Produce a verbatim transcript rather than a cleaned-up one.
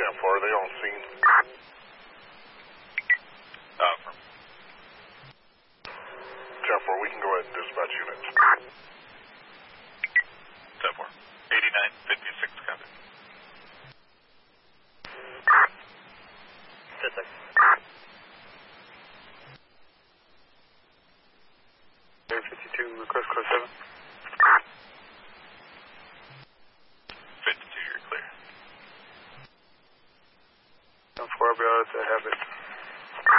ten four, are they on scene? Uh, from ten four, we can go ahead and dispatch units. ten four. eighty-nine fifty-six, copy. ten six. Air fifty-two, request code seven. fifty-two, you're clear. ten four, I'll be out to have it.